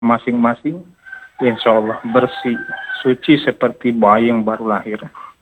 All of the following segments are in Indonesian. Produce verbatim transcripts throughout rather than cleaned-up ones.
masing-masing, insya Allah bersih, suci seperti bayi yang baru lahir.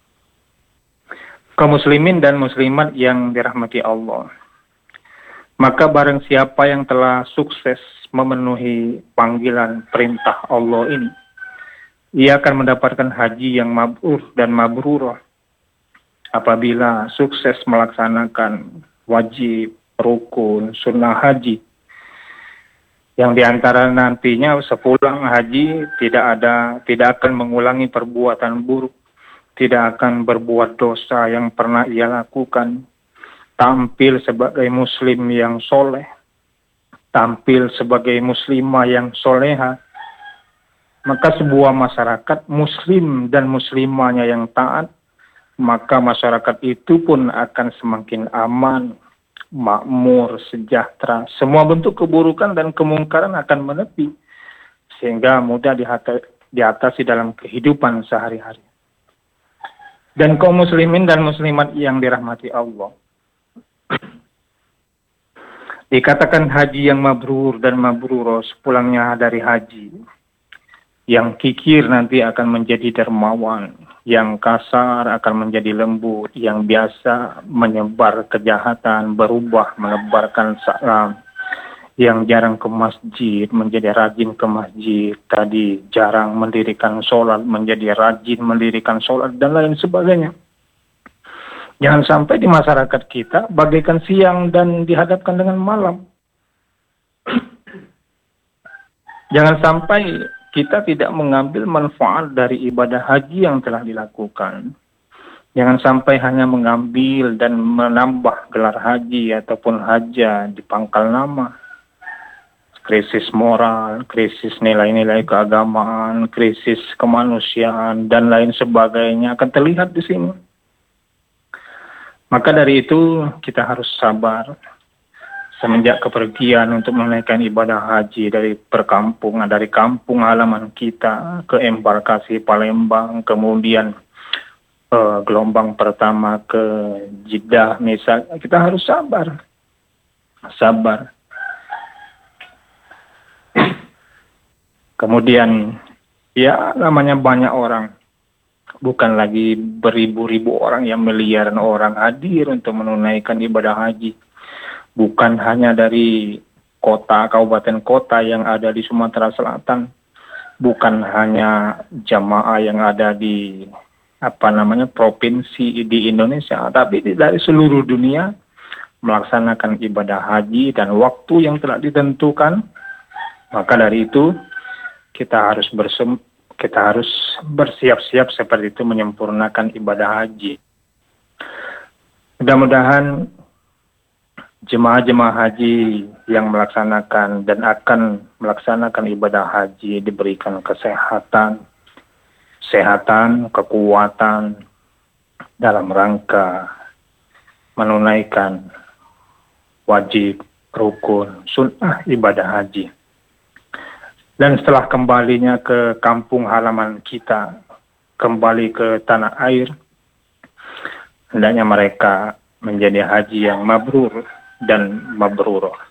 Kaum muslimin dan muslimat yang dirahmati Allah, maka barang siapa yang telah sukses memenuhi panggilan perintah Allah ini, ia akan mendapatkan haji yang mabrur dan mabrurah apabila sukses melaksanakan wajib, rukun, sunnah haji, yang diantara nantinya sepulang haji tidak ada, tidak akan mengulangi perbuatan buruk, tidak akan berbuat dosa yang pernah ia lakukan, tampil sebagai muslim yang soleh, tampil sebagai muslimah yang soleha. Maka sebuah masyarakat muslim dan muslimahnya yang taat, maka masyarakat itu pun akan semakin aman, makmur, sejahtera. Semua bentuk keburukan dan kemungkaran akan menepi, sehingga mudah diatasi dalam kehidupan sehari-hari. Dan kaum muslimin dan muslimat yang dirahmati Allah, dikatakan haji yang mabrur dan mabrur sepulangnya dari haji, yang kikir nanti akan menjadi dermawan, yang kasar akan menjadi lembut, yang biasa menyebar kejahatan berubah menebarkan salam, yang jarang ke masjid menjadi rajin ke masjid, tadi jarang mendirikan sholat menjadi rajin mendirikan sholat, dan lain sebagainya. Jangan sampai di masyarakat kita bagaikan siang dan dihadapkan dengan malam. Jangan sampai kita tidak mengambil manfaat dari ibadah haji yang telah dilakukan. Jangan sampai hanya mengambil dan menambah gelar haji ataupun haja di pangkal nama. Krisis moral, krisis nilai-nilai keagamaan, krisis kemanusiaan, dan lain sebagainya akan terlihat di sini. Maka dari itu kita harus sabar. Semenjak kepergian untuk menunaikan ibadah haji dari perkampungan, dari kampung halaman kita ke embarkasi Palembang, kemudian uh, gelombang pertama ke Jeddah, misal, kita harus sabar. Sabar. Kemudian, ya namanya banyak orang. Bukan lagi beribu-ribu orang, yang miliaran orang hadir untuk menunaikan ibadah haji. Bukan hanya dari kota, kabupaten kota yang ada di Sumatera Selatan. Bukan hanya jamaah yang ada di apa namanya provinsi di Indonesia, tapi dari seluruh dunia melaksanakan ibadah haji dan waktu yang telah ditentukan. Maka dari itu kita harus bersem, kita harus bersiap-siap seperti itu menyempurnakan ibadah haji. Mudah-mudahan jemaah-jemaah haji yang melaksanakan dan akan melaksanakan ibadah haji diberikan kesehatan, kesehatan, kekuatan dalam rangka menunaikan wajib, rukun, sunnah ibadah haji. Dan setelah kembalinya ke kampung halaman kita, kembali ke tanah air, hendaknya mereka menjadi haji yang mabrur dan mabrurah.